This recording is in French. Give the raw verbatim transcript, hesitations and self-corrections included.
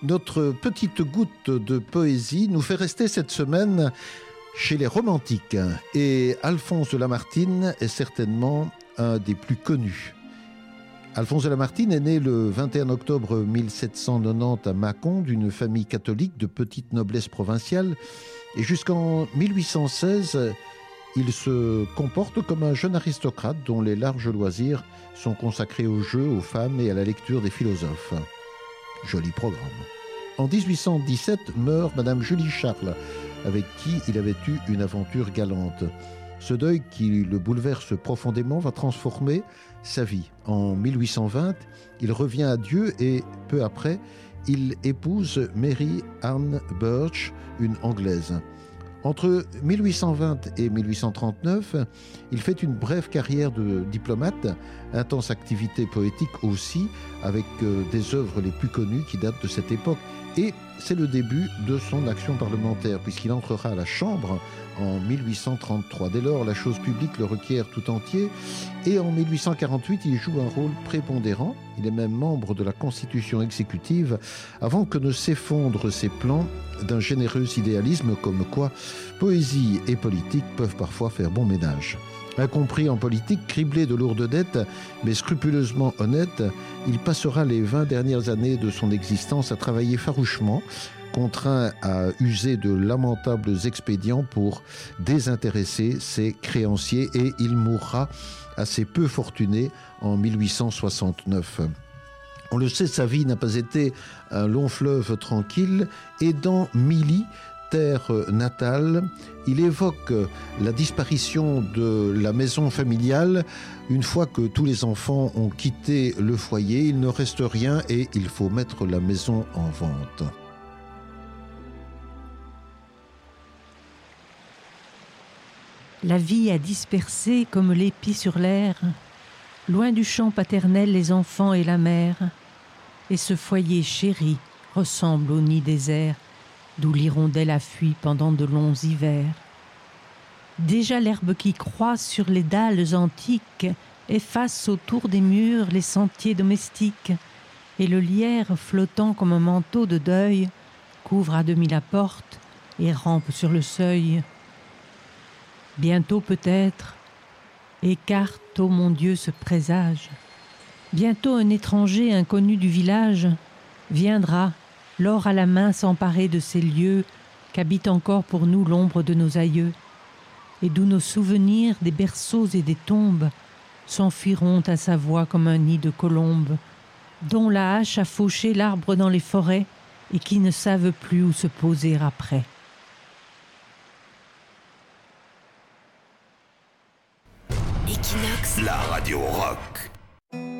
Notre petite goutte de poésie nous fait rester cette semaine chez les romantiques. Et Alphonse de Lamartine est certainement un des plus connus. Alphonse de Lamartine est né le vingt et un octobre mille sept cent quatre-vingt-dix à Mâcon, d'une famille catholique de petite noblesse provinciale. Et jusqu'en mille huit cent seize, il se comporte comme un jeune aristocrate dont les larges loisirs sont consacrés aux jeux, aux femmes et à la lecture des philosophes. Joli programme. En dix-huit cent dix-sept meurt Madame Julie Charles, avec qui il avait eu une aventure galante. Ce deuil qui le bouleverse profondément va transformer sa vie. En mille huit cent vingt, il revient à Dieu et peu après, il épouse Mary Ann Birch, une Anglaise. Entre mille huit cent vingt et mille huit cent trente-neuf, il fait une brève carrière de diplomate, intense activité poétique aussi, avec des œuvres les plus connues qui datent de cette époque. Et c'est le début de son action parlementaire, puisqu'il entrera à la Chambre en mille huit cent trente-trois. Dès lors, la chose publique le requiert tout entier. Et en mille huit cent quarante-huit, il joue un rôle prépondérant. Il est même membre de la Constitution exécutive, avant que ne s'effondrent ses plans d'un généreux idéalisme, comme quoi poésie et politique peuvent parfois faire bon ménage. Incompris en politique, criblé de lourdes dettes, mais scrupuleusement honnête, il passera les vingt dernières années de son existence à travailler farouchement, contraint à user de lamentables expédients pour désintéresser ses créanciers, et il mourra assez peu fortuné en mille huit cent soixante-neuf. On le sait, sa vie n'a pas été un long fleuve tranquille, et dans Milly, terre natale, il évoque la disparition de la maison familiale. Une fois que tous les enfants ont quitté le foyer, il ne reste rien et il faut mettre la maison en vente. La vie a dispersé comme l'épi sur l'air, loin du champ paternel les enfants et la mère, et ce foyer chéri ressemble au nid désert, d'où l'hirondelle a fui pendant de longs hivers. Déjà l'herbe qui croît sur les dalles antiques efface autour des murs les sentiers domestiques, et le lierre, flottant comme un manteau de deuil, couvre à demi la porte et rampe sur le seuil. Bientôt peut-être, écarte, ô mon Dieu, ce présage. Bientôt un étranger inconnu du village viendra, l'or à la main, s'emparer de ces lieux qu'habite encore pour nous l'ombre de nos aïeux, et d'où nos souvenirs des berceaux et des tombes s'enfuiront à sa voix comme un nid de colombes, dont la hache a fauché l'arbre dans les forêts et qui ne savent plus où se poser après. Equinox, la radio rock.